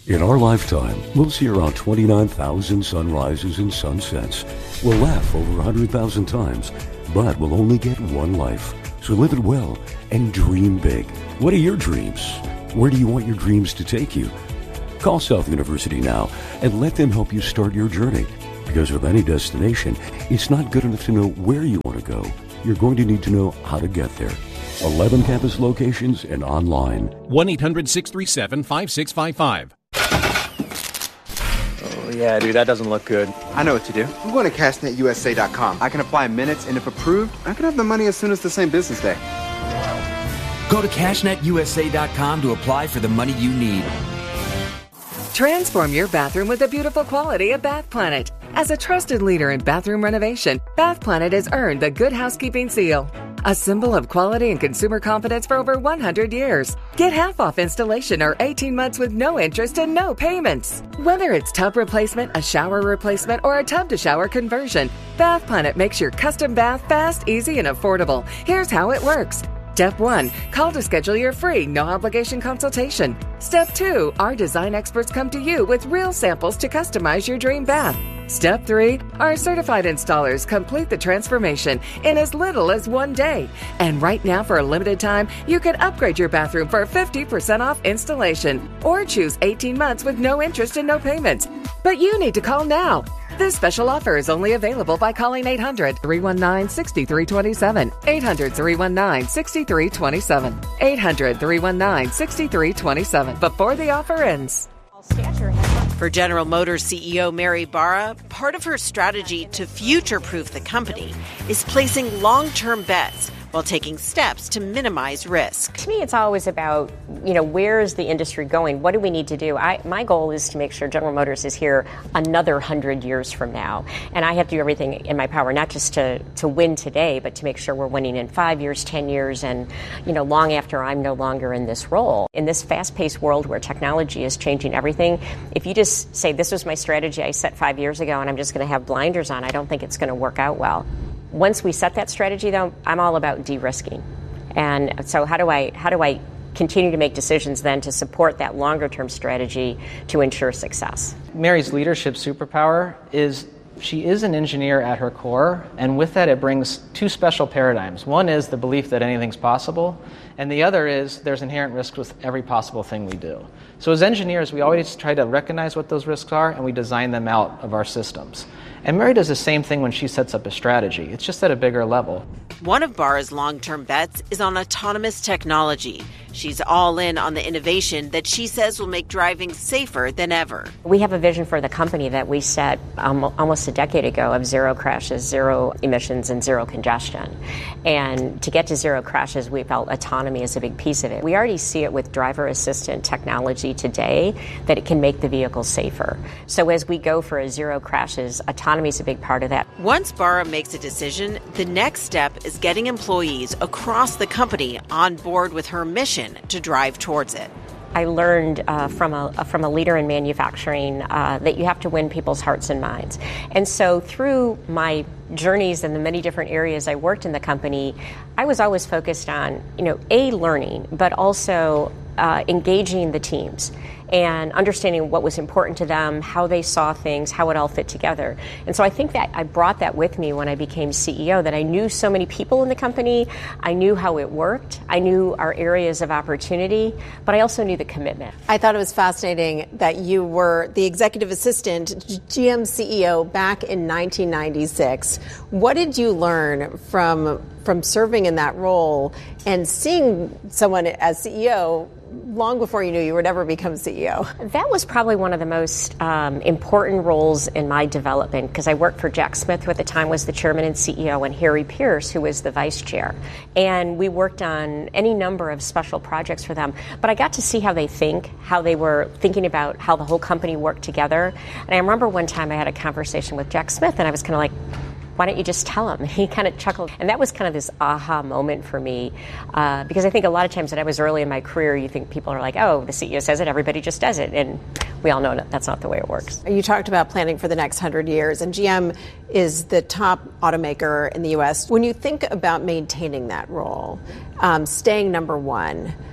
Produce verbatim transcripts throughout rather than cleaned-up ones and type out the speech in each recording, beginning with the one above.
In our lifetime, we'll see around twenty-nine thousand sunrises and sunsets. We'll laugh over one hundred thousand times, but we'll only get one life. So live it well and dream big. What are your dreams? Where do you want your dreams to take you? Call South University now and let them help you start your journey. Because with any destination, it's not good enough to know where you want to go. You're going to need to know how to get there. eleven campus locations and online. one eight hundred six three seven five six five five. Oh, yeah, dude, that doesn't look good. I know what to do. I'm going to cash net U S A dot com. I can apply in minutes, and if approved, I can have the money as soon as the same business day. Go to cash net U S A dot com to apply for the money you need. Transform your bathroom with the beautiful quality of Bath Planet. As a trusted leader in bathroom renovation, Bath Planet has earned the Good Housekeeping seal, a symbol of quality and consumer confidence for over one hundred years. Get half off installation or eighteen months with no interest and no payments. Whether it's tub replacement, a shower replacement, or a tub-to-shower conversion, Bath Planet makes your custom bath fast, easy, and affordable. Here's how it works. Step one, call to schedule your free, no-obligation consultation. Step two, our design experts come to you with real samples to customize your dream bath. Step three, our certified installers complete the transformation in as little as one day. And right now, for a limited time, you can upgrade your bathroom for fifty percent off installation or choose eighteen months with no interest and no payments. But you need to call now. This special offer is only available by calling eight hundred, three one nine, six three two seven, eight hundred, three one nine, six three two seven, eight hundred, three one nine, six three two seven before the offer ends. For General Motors C E O Mary Barra, part of her strategy to future-proof the company is placing long-term bets while taking steps to minimize risk. To me, it's always about, you know, where is the industry going? What do we need to do? I, my goal is to make sure General Motors is here another hundred years from now. And I have to do everything in my power, not just to, to win today, but to make sure we're winning in five years, ten years, and, you know, long after I'm no longer in this role. In this fast-paced world where technology is changing everything, if you just say, this was my strategy I set five years ago and I'm just going to have blinders on, I don't think it's going to work out well. Once we set that strategy, though, I'm all about de-risking. And so how do I how do I continue to make decisions then to support that longer-term strategy to ensure success? Mary's leadership superpower is she is an engineer at her core, and with that it brings two special paradigms. One is the belief that anything's possible, and the other is there's inherent risks with every possible thing we do. So as engineers, we always try to recognize what those risks are, and we design them out of our systems. And Mary does the same thing when she sets up a strategy. It's just at a bigger level. One of Barra's long-term bets is on autonomous technology. She's all in on the innovation that she says will make driving safer than ever. We have a vision for the company that we set um, almost a decade ago of zero crashes, zero emissions, and zero congestion. And to get to zero crashes, we felt autonomy is a big piece of it. We already see it with driver assistant technology today that it can make the vehicle safer. So as we go for a zero crashes, autonomy is a big part of that. Once Barra makes a decision, the next step is getting employees across the company on board with her mission to drive towards it. I learned uh, from a from a leader in manufacturing uh, that you have to win people's hearts and minds. And so through my journeys and the many different areas I worked in the company, I was always focused on, you know, A, learning, but also uh, engaging the teams and understanding what was important to them, how they saw things, how it all fit together. And so I think that I brought that with me when I became C E O, that I knew so many people in the company, I knew how it worked, I knew our areas of opportunity, but I also knew the commitment. I thought it was fascinating that you were the executive assistant, G M C E O, back in nineteen ninety-six. What did you learn from from serving in that role and seeing someone as C E O long before you knew you would ever become C E O? That was probably one of the most um, important roles in my development, because I worked for Jack Smith, who at the time was the chairman and C E O, and Harry Pierce, who was the vice chair. And we worked on any number of special projects for them. But I got to see how they think, how they were thinking about how the whole company worked together. And I remember one time I had a conversation with Jack Smith, and I was kind of like, why don't you just tell him? He kind of chuckled. And that was kind of this aha moment for me, uh, because I think a lot of times when I was early in my career, you think people are like, oh, the C E O says it, everybody just does it. And we all know that's not the way it works. You talked about planning for the next hundred years, and G M is the top automaker in the U S. When you think about maintaining that role, um, staying number one,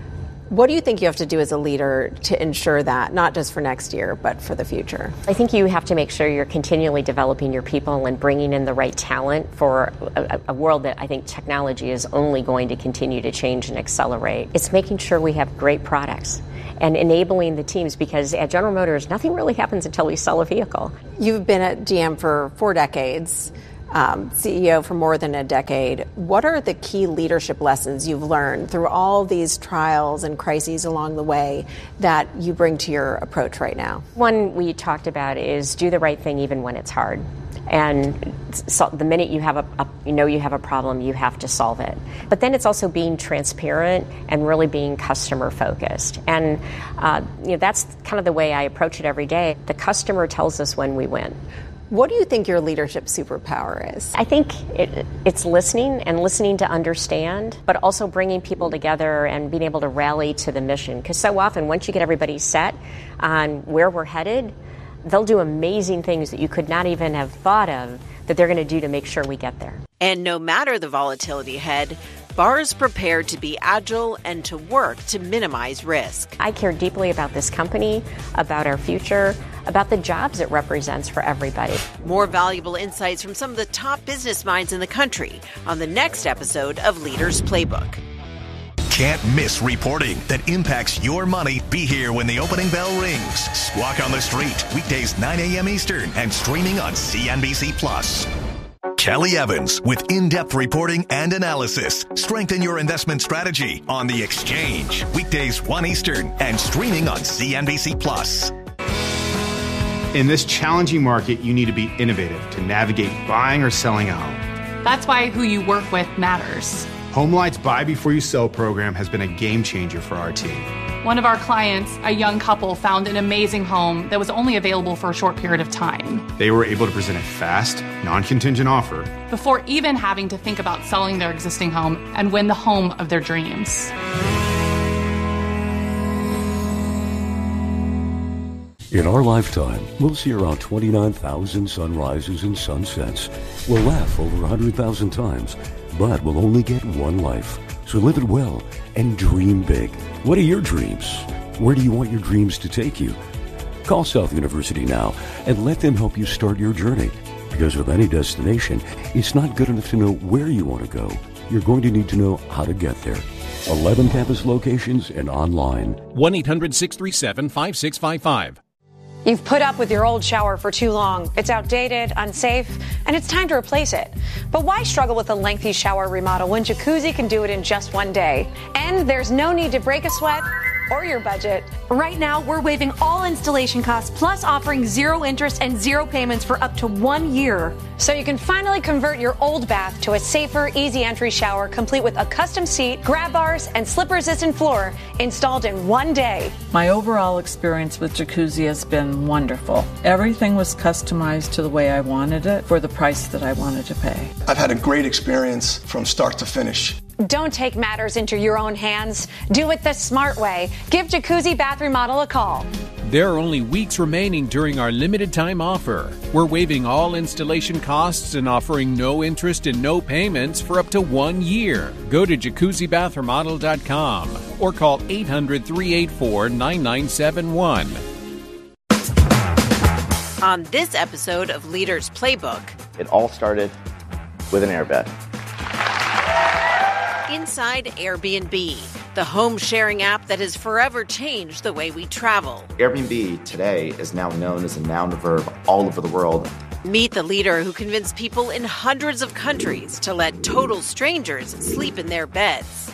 What do you think you have to do as a leader to ensure that, not just for next year, but for the future? I think you have to make sure you're continually developing your people and bringing in the right talent for a, a world that I think technology is only going to continue to change and accelerate. It's making sure we have great products and enabling the teams, because at General Motors, nothing really happens until we sell a vehicle. You've been at G M for four decades. Um, C E O for more than a decade. What are the key leadership lessons you've learned through all these trials and crises along the way that you bring to your approach right now? One we talked about is do the right thing even when it's hard. And so the minute you have a, a you know you have a problem, you have to solve it. But then it's also being transparent and really being customer focused. And uh, you know that's kind of the way I approach it every day. The customer tells us when we win. What do you think your leadership superpower is? I think it, it's listening and listening to understand, but also bringing people together and being able to rally to the mission. Because so often, once you get everybody set on where we're headed, they'll do amazing things that you could not even have thought of that they're going to do to make sure we get there. And no matter the volatility ahead, Barr is prepared to be agile and to work to minimize risk. I care deeply about this company, about our future, about the jobs it represents for everybody. More valuable insights from some of the top business minds in the country on the next episode of Leaders Playbook. Can't miss reporting that impacts your money. Be here when the opening bell rings. Squawk on the Street, weekdays nine a.m. Eastern and streaming on C N B C Plus. Kelly Evans with in-depth reporting and analysis. Strengthen your investment strategy on The Exchange. Weekdays one Eastern and streaming on C N B C Plus. In this challenging market, you need to be innovative to navigate buying or selling a home. That's why who you work with matters. HomeLight's Buy Before You Sell program has been a game changer for our team. One of our clients, a young couple, found an amazing home that was only available for a short period of time. They were able to present a fast, non-contingent offer before even having to think about selling their existing home and win the home of their dreams. In our lifetime, we'll see around twenty-nine thousand sunrises and sunsets. We'll laugh over one hundred thousand times, but we'll only get one life. So live it well and dream big. What are your dreams? Where do you want your dreams to take you? Call South University now and let them help you start your journey. Because with any destination, it's not good enough to know where you want to go. You're going to need to know how to get there. eleven campus locations and online. one eight hundred six three seven five six five five. You've put up with your old shower for too long. It's outdated, unsafe, and it's time to replace it. But why struggle with a lengthy shower remodel when Jacuzzi can do it in just one day? And there's no need to break a sweat or your budget. Right now, we're waiving all installation costs, plus offering zero interest and zero payments for up to one year. So you can finally convert your old bath to a safer, easy entry shower, complete with a custom seat, grab bars, and slip-resistant floor installed in one day. My overall experience with Jacuzzi has been wonderful. Everything was customized to the way I wanted it for the price that I wanted to pay. I've had a great experience from start to finish. Don't take matters into your own hands. Do it the smart way. Give Jacuzzi Bath Remodel a call. There are only weeks remaining during our limited time offer. We're waiving all installation costs and offering no interest and no payments for up to one year. Go to jacuzzi bath remodel dot com or call eight hundred, three eight four, nine nine seven one. On this episode of Leaders Playbook, it all started with an airbed. Inside Airbnb, the home sharing app that has forever changed the way we travel. Airbnb today is now known as a noun and verb all over the world. Meet the leader who convinced people in hundreds of countries to let total strangers sleep in their beds.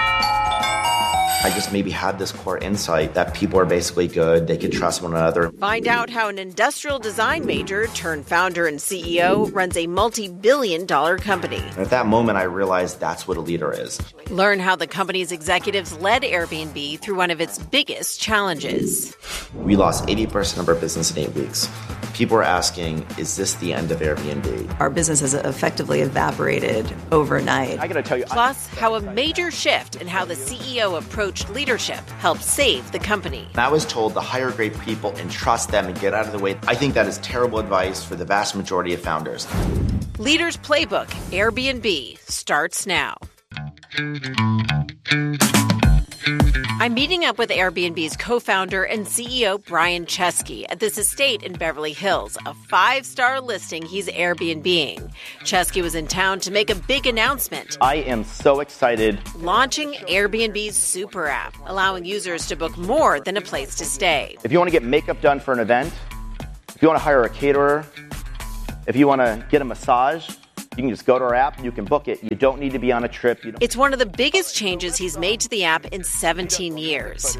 I just maybe had this core insight that people are basically good, they could trust one another. Find out how an industrial design major turned founder and C E O runs a multi-billion dollar company. And at that moment, I realized that's what a leader is. Learn how the company's executives led Airbnb through one of its biggest challenges. We lost eighty percent of our business in eight weeks. People are asking, is this the end of Airbnb? Our business has effectively evaporated overnight. I gotta tell you. Plus, how a major shift in how the C E O approached leadership helped save the company. I was told to hire great people and trust them and get out of the way. I think that is terrible advice for the vast majority of founders. Leaders Playbook, Airbnb, starts now. I'm meeting up with Airbnb's co-founder and C E O Brian Chesky at this estate in Beverly Hills, a five-star listing he's Airbnb-ing. Chesky was in town to make a big announcement. I am so excited. Launching Airbnb's super app, allowing users to book more than a place to stay. If you want to get makeup done for an event, if you want to hire a caterer, if you want to get a massage, you can just go to our app and you can book it. You don't need to be on a trip. You don't- It's one of the biggest changes he's made to the app in seventeen years.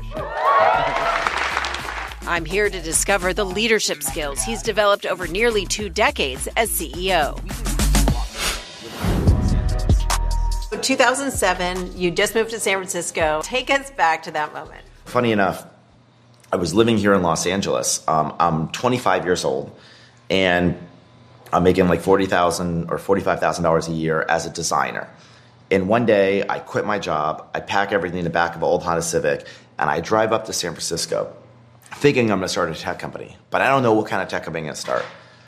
I'm here to discover the leadership skills he's developed over nearly two decades as C E O. two thousand seven, you just moved to San Francisco. Take us back to that moment. Funny enough, I was living here in Los Angeles. Um, I'm twenty-five years old, and I'm making like forty thousand dollars or forty-five thousand dollars a year as a designer. And one day, I quit my job, I pack everything in the back of an old Honda Civic, and I drive up to San Francisco, thinking I'm going to start a tech company. But I don't know what kind of tech company I'm going to start.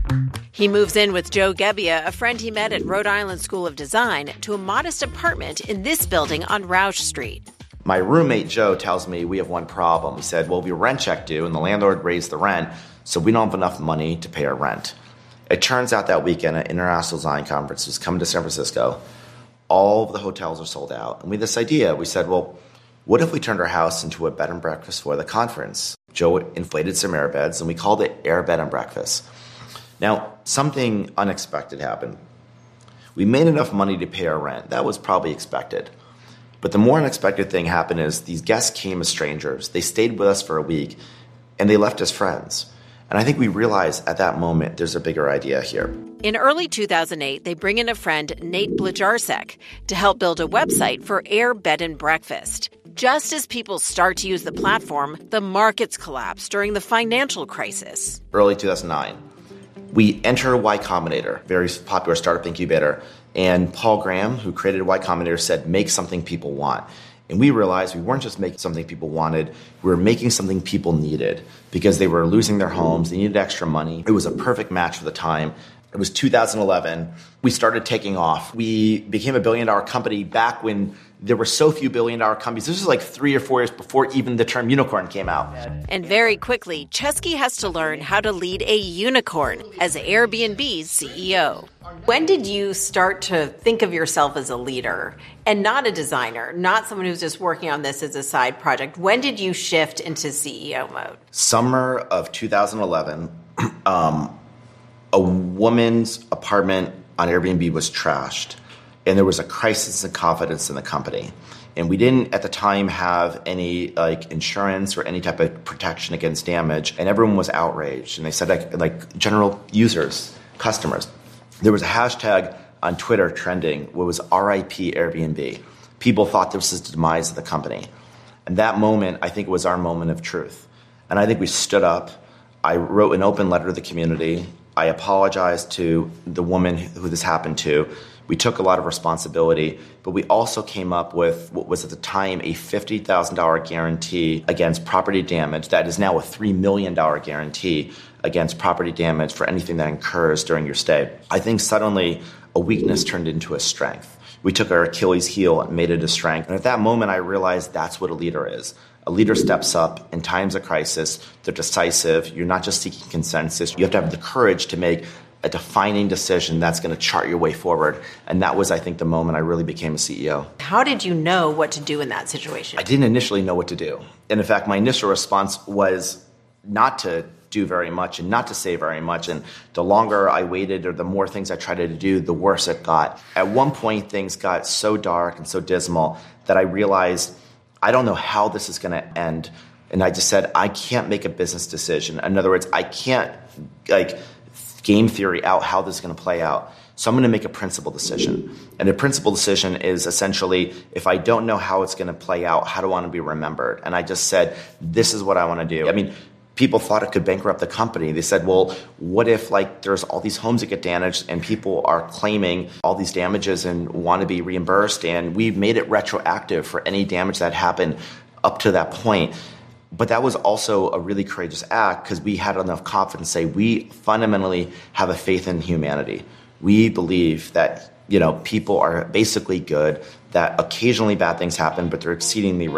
He moves in with Joe Gebbia, a friend he met at Rhode Island School of Design, to a modest apartment in this building on Roush Street. My roommate, Joe, tells me we have one problem. He said, well, we have a rent check due, and the landlord raised the rent, so we don't have enough money to pay our rent. It turns out that weekend, an International Design Conference was coming to San Francisco. All of the hotels are sold out. And we had this idea. We said, well, what if we turned our house into a bed and breakfast for the conference? Joe inflated some air beds, and we called it Air Bed and Breakfast. Now, something unexpected happened. We made enough money to pay our rent. That was probably expected. But the more unexpected thing happened is these guests came as strangers. They stayed with us for a week, and they left as friends. And I think we realized at that moment there's a bigger idea here. In early two thousand eight, they bring in a friend, Nate Blajarsek, to help build a website for Air Bed and Breakfast. Just as people start to use the platform, the markets collapse during the financial crisis. Early two thousand nine, we enter Y Combinator, very popular startup incubator. And Paul Graham, who created Y Combinator, said, make something people want. And we realized we weren't just making something people wanted, we were making something people needed because they were losing their homes, they needed extra money. It was a perfect match for the time. It was two thousand eleven. We started taking off. We became a billion dollar company back when there were so few billion dollar companies. This was like three or four years before even the term unicorn came out. And very quickly, Chesky has to learn how to lead a unicorn as Airbnb's C E O. When did you start to think of yourself as a leader and not a designer, not someone who's just working on this as a side project? When did you shift into C E O mode? Summer of two thousand eleven, um, a woman's apartment on Airbnb was trashed, and there was a crisis in confidence in the company. And we didn't at the time have any like insurance or any type of protection against damage, and everyone was outraged. And they said like, like general users, customers. There was a hashtag on Twitter trending, what was R I P Airbnb. People thought this was the demise of the company. And that moment, I think, was our moment of truth. And I think we stood up. I wrote an open letter to the community. I apologized to the woman who this happened to. We took a lot of responsibility, but we also came up with what was at the time a fifty thousand dollars guarantee against property damage that is now a three million dollars guarantee against property damage for anything that incurs during your stay. I think suddenly a weakness turned into a strength. We took our Achilles heel and made it a strength. And at that moment, I realized that's what a leader is. A leader steps up in times of crisis. They're decisive. You're not just seeking consensus. You have to have the courage to make a defining decision that's going to chart your way forward. And that was, I think, the moment I really became a C E O. How did you know what to do in that situation? I didn't initially know what to do. And in fact, my initial response was not to do very much and not to say very much. And the longer I waited or the more things I tried to do, the worse it got. At one point, things got so dark and so dismal that I realized I don't know how this is going to end. And I just said, I can't make a business decision. In other words, I can't like game theory out how this is going to play out. So I'm going to make a principal decision. And the principal decision is essentially, if I don't know how it's going to play out, how do I want to be remembered? And I just said, this is what I want to do. I mean, people thought it could bankrupt the company. They said, well, what if like there's all these homes that get damaged and people are claiming all these damages and want to be reimbursed, and we've made it retroactive for any damage that happened up to that point. But that was also a really courageous act because we had enough confidence to say we fundamentally have a faith in humanity. We believe that, you know, people are basically good, that occasionally bad things happen, but they're exceedingly rare.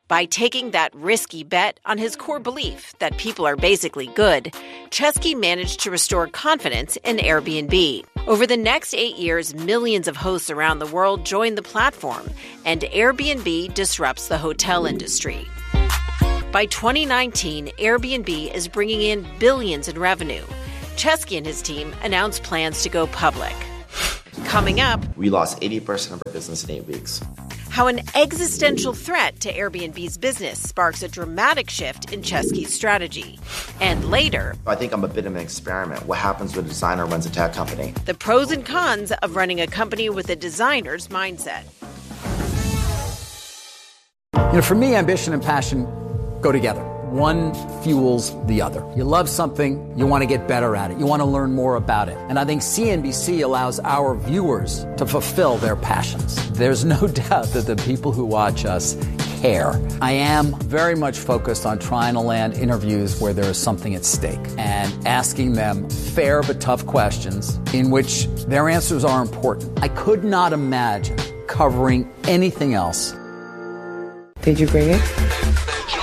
By taking that risky bet on his core belief that people are basically good, Chesky managed to restore confidence in Airbnb. Over the next eight years, millions of hosts around the world joined the platform, and Airbnb disrupts the hotel industry. By twenty nineteen, Airbnb is bringing in billions in revenue. Chesky and his team announced plans to go public. Coming up, we lost eighty percent of our business in eight weeks. How an existential threat to Airbnb's business sparks a dramatic shift in Chesky's strategy. And later, I think I'm a bit of an experiment. What happens when a designer runs a tech company? The pros and cons of running a company with a designer's mindset. You know, for me, ambition and passion go together. One fuels the other. You love something, you want to get better at it. You want to learn more about it. And I think C N B C allows our viewers to fulfill their passions. There's no doubt that the people who watch us care. I am very much focused on trying to land interviews where there is something at stake and asking them fair but tough questions in which their answers are important. I could not imagine covering anything else. Did you bring it?